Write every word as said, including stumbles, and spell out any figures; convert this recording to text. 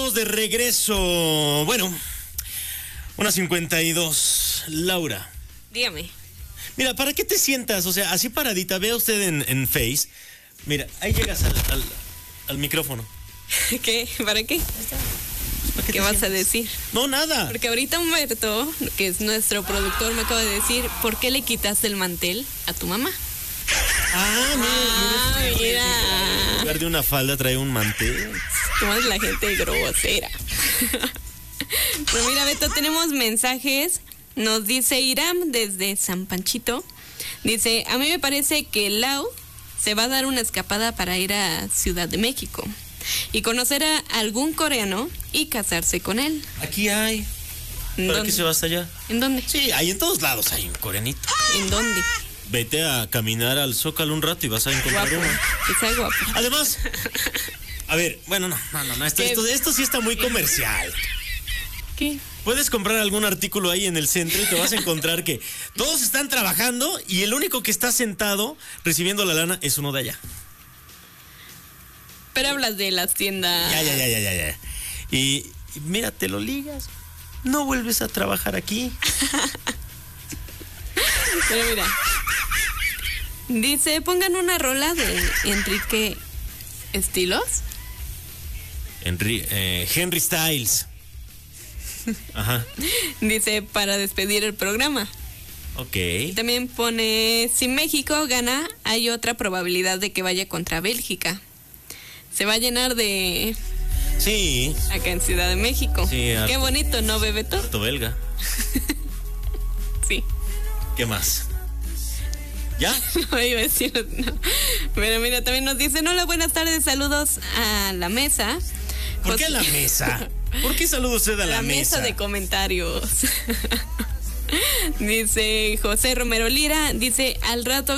estamos de regreso. Bueno, una cincuenta y dos. Laura. Dígame. Mira, ¿para qué te sientas? O sea, así paradita, vea usted en, en Face. Mira, ahí llegas al, al, al micrófono. ¿Qué? ¿Para qué? ¿Para qué ¿Qué vas a decir? No, nada. Porque ahorita Humberto, que es nuestro productor, me acaba de decir, ¿por qué le quitaste el mantel a tu mamá? Ah, mira, Ah, mira. mira. En lugar de una falda trae un mantel. ¿Cómo es la gente grosera? Pero mira, Beto, tenemos mensajes. Nos dice Iram desde San Panchito. Dice, a mí me parece que Lau se va a dar una escapada para ir a Ciudad de México y conocer a algún coreano y casarse con él. Aquí hay. ¿Para qué se va hasta allá? ¿En dónde? Sí, hay en todos lados, hay un coreanito. ¿En dónde? Vete a caminar al Zócalo un rato y vas a encontrar Guapo. uno. Que sea guapo. Además, a ver, bueno, no, no, no, no esto, esto, esto sí está muy comercial. ¿Qué? Puedes comprar algún artículo ahí en el centro y te vas a encontrar que todos están trabajando y el único que está sentado recibiendo la lana es uno de allá. Pero hablas de las tiendas. Ya, ya, ya, ya, ya, ya. Y, y mira, te lo ligas. No vuelves a trabajar aquí. Pero mira. Dice, pongan una rola de Enrique Estilos. Henry, eh, Henry Styles. Ajá. Dice, para despedir el programa. Ok. También pone, si México gana, hay otra probabilidad de que vaya contra Bélgica. Se va a llenar de... Sí. Acá en Ciudad de México. Sí, harto. Qué bonito, ¿no, Bebeto? Harto belga. Sí. ¿Qué más? ¿Ya? No iba a decir, no. Pero mira, también nos dicen, hola, buenas tardes, saludos a la mesa. ¿Por José... qué a la mesa? ¿Por qué saluda usted a la, la mesa? mesa de comentarios. Dice José Romero Lira, dice, al rato